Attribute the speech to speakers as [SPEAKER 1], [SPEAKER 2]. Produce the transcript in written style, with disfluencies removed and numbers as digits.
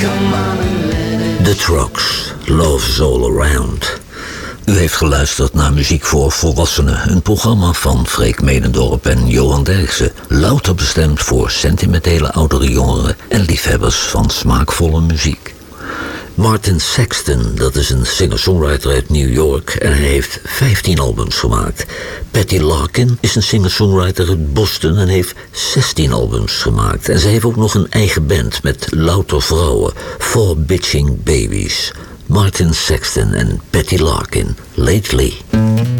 [SPEAKER 1] The Trucks, Love's All Around. U heeft geluisterd naar Muziek voor Volwassenen, een programma van Freek Medendorp en Johan Derksen. Louter bestemd voor sentimentele oudere jongeren en liefhebbers van smaakvolle muziek. Martin Sexton, dat is een singer-songwriter uit New York en hij heeft 15 albums gemaakt. Patty Larkin is een singer-songwriter uit Boston en heeft 16 albums gemaakt. En zij heeft ook nog een eigen band met louter vrouwen, 4 Bitching Babies. Martin Sexton en Patty Larkin, Lately.